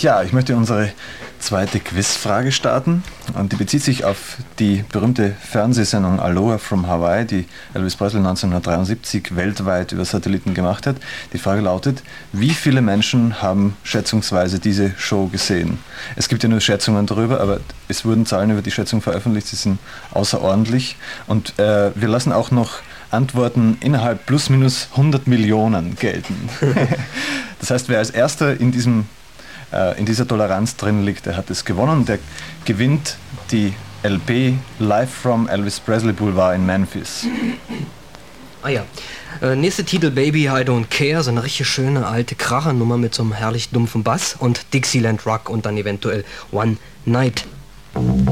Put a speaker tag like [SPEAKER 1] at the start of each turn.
[SPEAKER 1] Tja, ich möchte unsere zweite Quizfrage starten und die bezieht sich auf die berühmte Fernsehsendung Aloha from Hawaii, die Elvis Presley 1973 weltweit über Satelliten gemacht hat. Die Frage lautet, wie viele Menschen haben schätzungsweise diese Show gesehen? Es gibt ja nur Schätzungen darüber, aber es wurden Zahlen über die Schätzung veröffentlicht, sie sind außerordentlich und wir lassen auch noch Antworten innerhalb plus minus 100 Millionen gelten. Das heißt, wer als erster in dieser Toleranz drin liegt, der hat es gewonnen. Der gewinnt die LP Live from Elvis Presley Boulevard in Memphis.
[SPEAKER 2] Ah ja. Nächster Titel Baby I Don't Care, so eine richtig schöne alte Krachernummer mit so einem herrlich dumpfen Bass und Dixieland Rock und dann eventuell One Night.